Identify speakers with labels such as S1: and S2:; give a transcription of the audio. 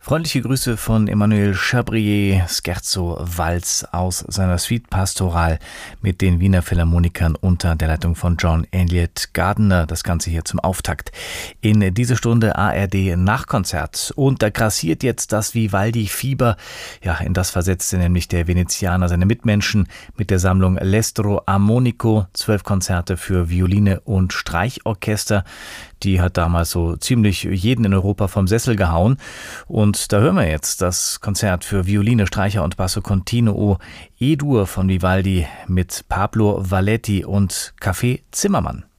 S1: Freundliche Grüße von Emmanuel Chabrier, Scherzo Walz aus seiner Suite Pastoral mit den Wiener Philharmonikern unter der Leitung von John Elliott Gardiner. Das Ganze hier zum Auftakt in diese Stunde ARD Nachkonzert. Und da grassiert jetzt das Vivaldi-Fieber. Ja, in das versetzte nämlich der Venezianer seine Mitmenschen mit der Sammlung L'Estro Armonico. 12 Konzerte für Violine und Streichorchester. Die hat damals so ziemlich jeden in Europa vom Sessel gehauen. Und da hören wir jetzt das Konzert für Violine, Streicher und Basso Continuo E-Dur von Vivaldi mit Pablo Valletti und Café Zimmermann.